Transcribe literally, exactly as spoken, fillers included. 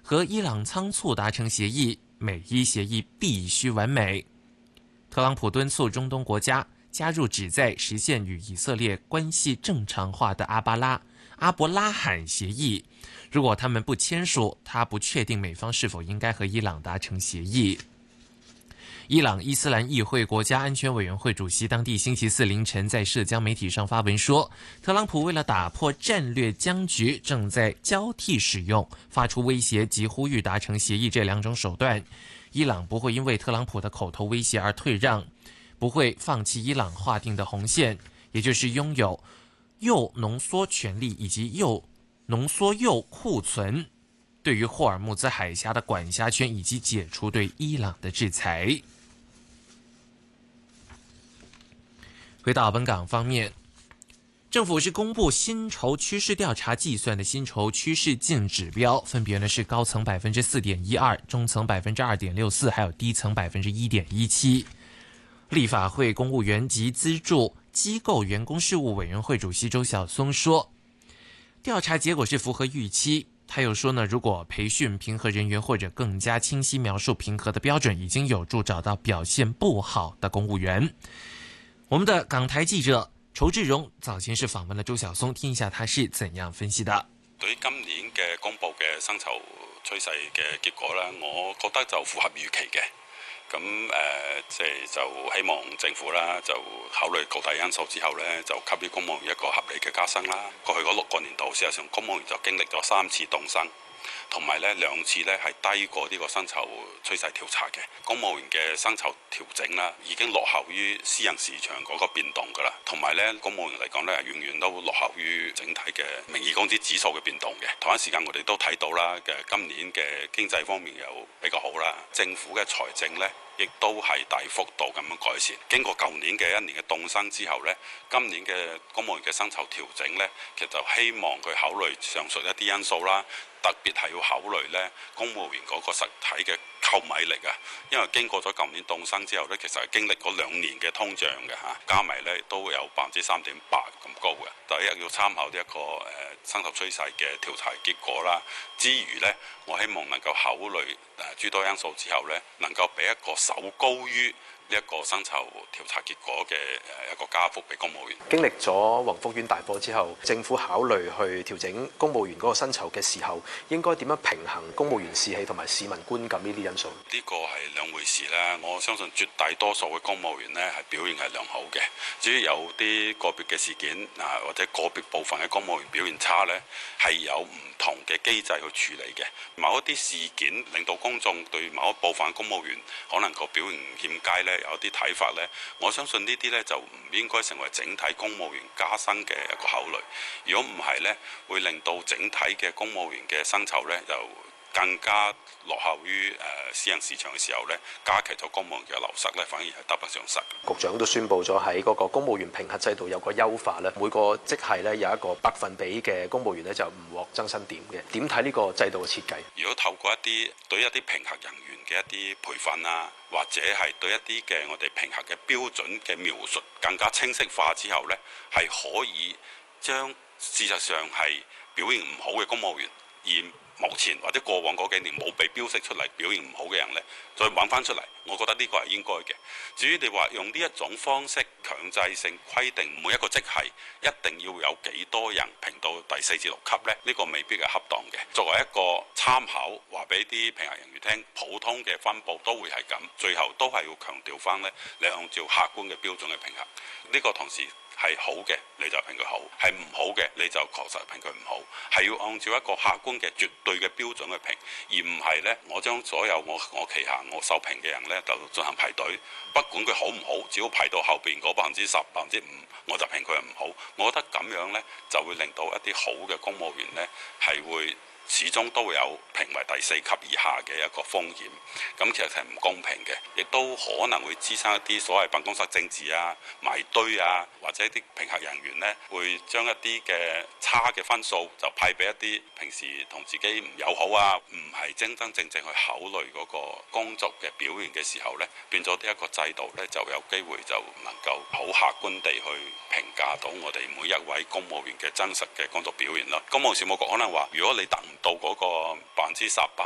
和伊朗仓促达成协议，美伊协议必须完美。特朗普敦促中东国家加入旨在实现与以色列关系正常化的阿巴拉阿伯拉罕协议。如果他们不签署，他不确定美方是否应该和伊朗达成协议。伊朗伊斯兰议会国家安全委员会主席当地星期四凌晨在社交媒体上发文说，特朗普为了打破战略僵局，正在交替使用发出威胁及呼吁达成协议这两种手段。伊朗不会因为特朗普的口头威胁而退让，不会放弃伊朗划定的红线，也就是拥有铀浓缩权利以及铀浓缩铀库存，对于霍尔木兹海峡的管辖权以及解除对伊朗的制裁。回到本港方面，政府是公布薪酬趋势调查计算的薪酬趋势净指标，分别呢是高层百分之四点一二，中层百分之二点六四，还有低层百分之一点一七。立法会公务员及资助机构员工事务委员会主席周小松说，调查结果是符合预期。他又说呢，如果培训评核人员或者更加清晰描述评核的标准，已经有助找到表现不好的公务员。我们的港台記者曹志榮早前是訪問了周小松，聽一下他是怎樣分析的。 對於今年嘅公佈嘅薪酬趨勢嘅結果咧，我覺得就符合預期嘅。咁誒，即係就希望政府啦，就考慮各大因素之後咧，就給予公務員一個合理嘅加薪啦。過去嗰六個年度，事實上公務員就經歷咗三次凍薪。同埋咧兩次咧係低過呢個薪酬趨勢調查嘅，公務員嘅薪酬調整啦，已經落後於私人市場嗰個變動㗎啦。同埋咧，公務員嚟講咧，遠遠都落後於整體嘅名義工資指數嘅變動嘅。同一時間，我哋都睇到啦嘅今年嘅經濟方面又比較好啦，政府嘅財政咧亦都係大幅度咁樣改善。經過舊年嘅一年嘅凍薪之後咧，今年嘅公務員嘅薪酬調整咧，其實就希望佢考慮上述一啲因素啦。特別係要考慮咧公務員嗰個實體嘅購買力啊，因為經過咗舊年凍薪之後咧，其實係經歷過兩年嘅通脹嘅嚇，加埋咧都有百分之三點八咁高嘅。第一要參考呢一個誒薪酬趨勢嘅調查結果啦，之餘咧，我希望能夠考慮誒諸多因素之後咧，能夠俾一個首高於呢一個薪酬調查結果嘅誒一個加幅俾公務員。 經歷咗宏福苑大火之後，政府考慮去調整公務員嗰個薪酬嘅時候，應該點樣平衡公務員士氣同埋市民觀感呢啲因素？ 呢個係兩回事啦。我相信絕大多數嘅公務員呢係表現係良好嘅。至於有啲個別嘅事件啊，或者個別部分嘅公務員表現差呢，係有唔同嘅機制去處理嘅。某一啲事件令到公眾對某一部分公務員可能個表現欠佳呢，有啲睇法呢，我相信呢啲呢就唔應該成為整體公務員加薪嘅一個考慮。如果唔係呢，會令到整體嘅公務員嘅薪酬呢就更加落後於誒私人市場嘅時候呢，加劇咗公務員嘅流失呢，反而係得不償失。 局長都宣布咗喺嗰個公務員評核制度有個優化咧，每個職系呢有一個百分比嘅公務員呢就唔獲增薪點嘅。點睇呢個制度嘅設計？ 如果透過一啲對一啲評核人員嘅一啲培訓啊，或者係對一啲嘅我哋評核嘅標準嘅描述更加清晰化之後呢，係可以將事實上係表現唔好嘅公務員而目前或者過往嗰幾年冇被標識出嚟表現唔好嘅人呢，再揾翻出嚟，我覺得呢個係應該嘅。至於你話用呢一種方式強制性規定每一個職系一定要有幾多人評到第四至六級呢，呢個未必係恰當嘅。作為一個參考，話俾啲評核人員聽，普通嘅分佈都會係咁，最後都係要強調翻呢，你按照客觀嘅標準去評核。呢個同時係好嘅，你就評佢好；係唔好嘅，你就確實評佢唔好。係要按照一個客觀嘅絕對嘅標準去評，而唔係呢，我將所有我我旗下我受評嘅人呢，就進行排隊，不管佢好唔好，只要排到後邊嗰百分之十、百分之五，我就評佢唔好。我覺得咁樣呢，就會令到一啲好嘅公務員呢，係會始終都會有評為第四級以下嘅一個風險，咁其實係唔公平嘅，亦都可能會滋生一啲所謂辦公室政治啊、埋堆啊，或者啲評核人員呢，會將一啲嘅差嘅分數就派俾一啲平時同自己唔友好啊，唔係真真正正去考慮嗰個工作嘅表現嘅時候呢，變咗呢一個制度呢，就有機會就能夠好客觀地去評價到我哋每一位公務員嘅真實嘅工作表現啦。公務事務局可能話，如果你達唔到嗰個百分之十、百